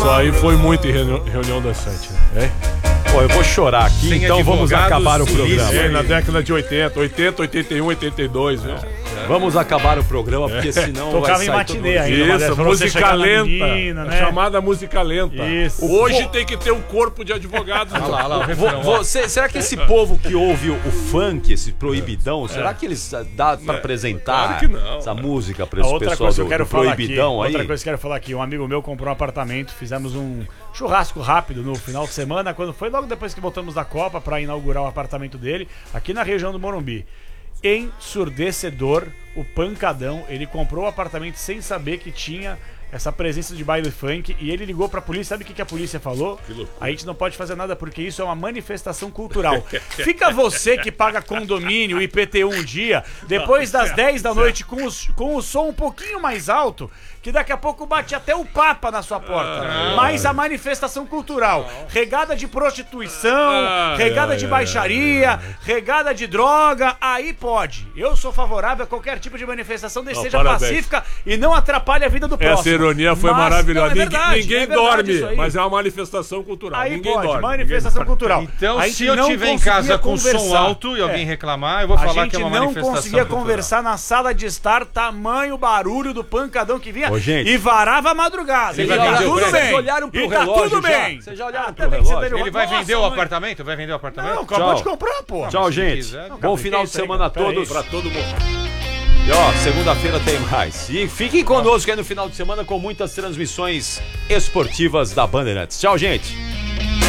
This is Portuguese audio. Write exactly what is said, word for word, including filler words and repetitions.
Isso aí foi muito em reunião, reunião das sete, né? É? Pô, eu vou chorar aqui, Sem então vamos acabar o polícia, programa. É, na década de oitenta, oitenta, oitenta e um, oitenta e dois, viu? Vamos acabar o programa, porque senão Tocava vai em sair matinê todo ainda. Isso, pra você música chegar na lenta. menina, né? Chamada música lenta. Isso. Hoje tem que ter um corpo de advogados. Olha lá, olha lá, o Vo- refrão, ó. você, será que esse povo que ouve o, o funk, esse proibidão, será que eles ah, dá pra apresentar claro que não. essa música pra A esse outra pessoal coisa que do, eu quero do falar aqui, proibidão aí? outra coisa que eu quero falar aqui, um amigo meu comprou um apartamento, fizemos um churrasco rápido no final de semana, quando foi logo depois que voltamos da Copa para inaugurar o apartamento dele, aqui na região do Morumbi. Ensurdecedor, o pancadão, ele comprou o apartamento sem saber que tinha essa presença de baile funk e ele ligou pra polícia, sabe o que, que a polícia falou? A gente não pode fazer nada porque isso é uma manifestação cultural. Fica você que paga condomínio, I P T U um dia, depois das dez da noite com, os, com o som um pouquinho mais alto, que daqui a pouco bate até o Papa na sua porta. Mas a manifestação cultural, regada de prostituição, regada de baixaria, regada de droga, aí pode. Eu sou favorável a qualquer tipo de manifestação, desde Não, seja parabéns. pacífica e não atrapalhe a vida do próximo. Essa ironia foi Mas, maravilhosa. não, é Ninguém- verdade, ninguém é verdade dorme, isso aí. mas é uma manifestação cultural. Aí ninguém pode, dorme. manifestação ninguém... cultural. Então, A gente se eu não tiver em conseguia casa com som conversar. alto e alguém É. reclamar, eu vou A falar gente que é uma não manifestação conseguia cultural. conversar na sala de estar, tamanho barulho do pancadão que vinha Ô, gente. e varava a madrugada. Vocês E tá já- tudo vocês bem. olharam pro e tá relógio tudo já? bem. Vocês já olharam Ah, pro também que você relógio? deu- Ele vai Nossa, vender o mãe. apartamento? Vai vender o apartamento? Não, acabou Tchau. de comprar, pô. Tchau, se gente. quiser, não, Bom cara, final que de isso aí, semana a cara? todos. Pra todo mundo. E ó, segunda-feira tem mais. E fiquem conosco aí no final de semana com muitas transmissões esportivas da Bandeirantes. Tchau, gente.